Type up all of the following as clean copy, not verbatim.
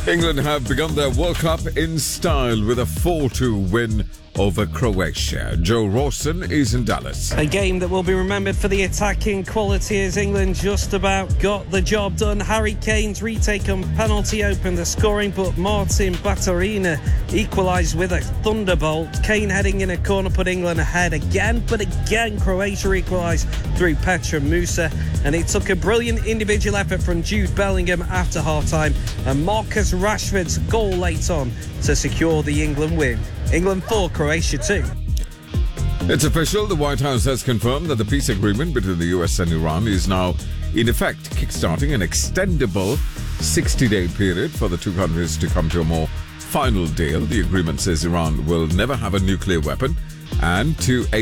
England have begun their World Cup in style with a 4-2 win over Croatia. Joe Rawson is in Dallas. A game that will be remembered for the attacking quality as England just about got the job done. Harry Kane's retake on penalty opened the scoring, but Martin Baturina equalised with a thunderbolt. Kane heading in a corner put England ahead again, but again Croatia equalised through Petra Musa, and it took a brilliant individual effort from Jude Bellingham after half-time and Marcus Rashford's goal late on to secure the England win. England 4, Croatia 2. It's official. The White House has confirmed that the peace agreement between the US and Iran is now in effect, kickstarting an extendable 60-day period for the two countries to come to a more final deal. The agreement says Iran will never have a nuclear weapon and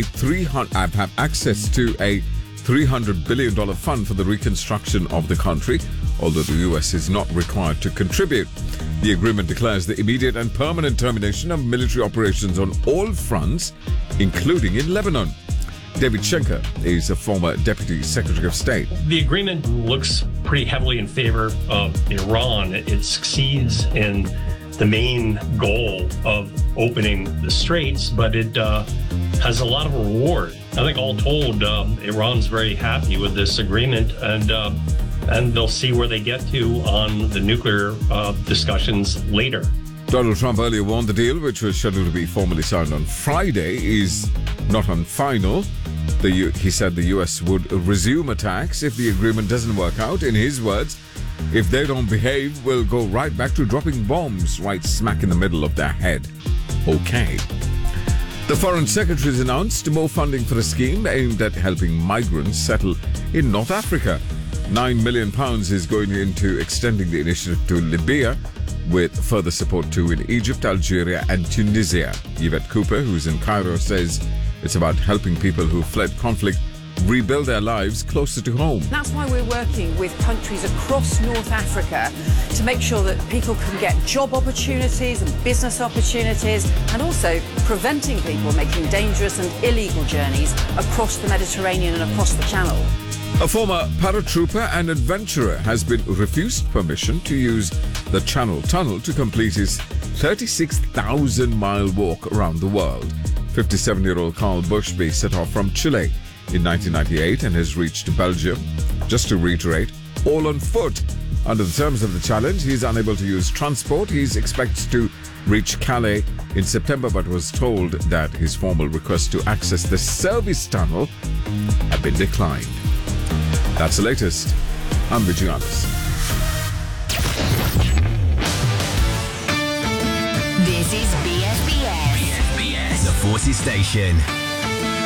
have access to a $300 billion fund for the reconstruction of the country, although the US is not required to contribute. The agreement declares the immediate and permanent termination of military operations on all fronts, including in Lebanon. David Schenker is a former Deputy Secretary of State. The agreement looks pretty heavily in favor of Iran. It succeeds in the main goal of opening the straits, but it has a lot of reward. I think all told, Iran's very happy with this agreement, and they'll see where they get to on the nuclear discussions later. Donald Trump earlier warned the deal, which was scheduled to be formally signed on Friday, is not on final. He said the U.S. would resume attacks if the agreement doesn't work out. In his words, if they don't behave, we'll go right back to dropping bombs right smack in the middle of their head. Okay. The Foreign Secretary has announced more funding for a scheme aimed at helping migrants settle in North Africa. £9 million is going into extending the initiative to Libya, with further support too in Egypt, Algeria and Tunisia. Yvette Cooper, who's in Cairo, says it's about helping people who fled conflict rebuild their lives closer to home. That's why we're working with countries across North Africa to make sure that people can get job opportunities and business opportunities, and also preventing people making dangerous and illegal journeys across the Mediterranean and across the Channel. A former paratrooper and adventurer has been refused permission to use the Channel Tunnel to complete his 36,000-mile walk around the world. 57-year-old Carl Bushby set off from Chile in 1998 and has reached Belgium. Just to reiterate, all on foot. Under the terms of the challenge, he is unable to use transport. He expects to reach Calais in September, but was told that his formal request to access the service tunnel had been declined. That's the latest. I'm Vijay Anders. This is BFBS. The Forces Station.